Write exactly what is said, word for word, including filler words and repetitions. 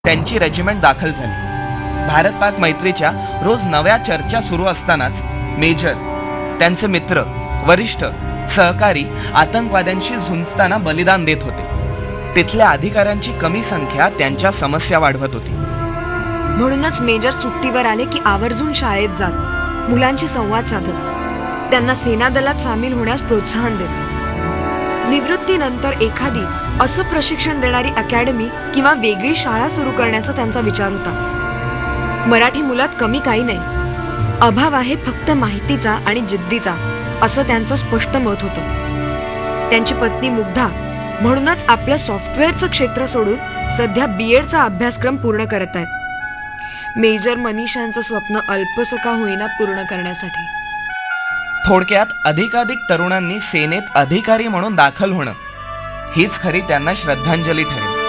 त्यांची रेजिमेंट दाखल झाली. भारत पाक मैत्रीच्या रोज नव्या चर्चा सुरू असतानाच मेजर त्यांचे मित्र, वरिष्ठ, सहकारी आतंकवाद्यांशी झुंजताना बलिदान देत होते. तिथल्या अधिकाऱ्यांची कमी संख्या त्यांच्या समस्या वाढवत होती. म्हणूनच मेजर सुट्टीवर आले की आवर्जून शाळेत जात, मुलांशी संवाद साधत, त्यांना सेना दलात सामील होण्यास प्रोत्साहन देत. निवृत्तीनंतर एखादी असं प्रशिक्षण देणारी अकॅडमी किंवा वेगळी शाळा सुरू करण्याचा त्यांचा विचार होता. मराठी मुलात कमी काही नाही, अभाव आहे फक्त माहितीचा आणि जिद्दीचा, असं त्यांचं स्पष्ट मत होतं. त्यांची पत्नी मुग्धा म्हणूनच आपलं सॉफ्टवेअरचं क्षेत्र सोडून सध्या बी एडचा अभ्यासक्रम पूर्ण करत आहेत, मेजर मनीषांचं स्वप्न अल्पसं का होईना पूर्ण करण्यासाठी. थोडक्यात अधिकाधिक तरुणांनी सेनेत अधिकारी म्हणून दाखल होणं हीच खरी त्यांना श्रद्धांजली ठरेल.